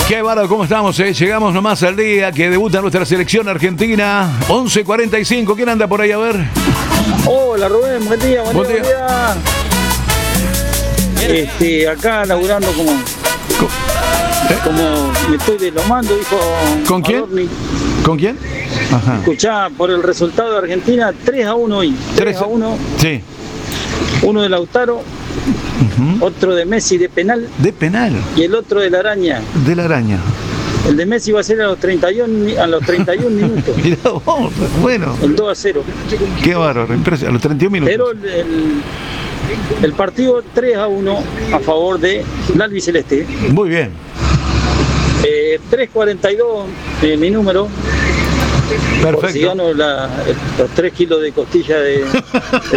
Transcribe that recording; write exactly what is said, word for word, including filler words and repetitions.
Qué bárbaro, ¿cómo estamos? Eh? Llegamos nomás al día que debuta nuestra selección argentina. once cuarenta y cinco. ¿Quién anda por ahí a ver? Hola Rubén, buen día, buen, Buen día, día. buen día. Este, acá laburando como, ¿Eh? como me estoy deslomando, dijo ¿Con quién? Adorni. ¿Con quién? Ajá. Escuchá, por el resultado de Argentina, tres a uno hoy. tres a uno, Sí. uno de Lautaro, Uh-huh. otro de Messi de penal De penal. y el otro de la araña. De la araña. El de Messi va a ser a los treinta y uno, a los treinta y uno minutos. Mirá vos, bueno. El dos a cero. Qué bárbaro, impresionante. A los treinta y un minutos. Pero el, el, el partido tres a uno a favor de la albiceleste. Muy bien. Eh, tres cuarenta y dos eh, mi número. Por si Perfecto. gano la, los tres kilos de costilla de, de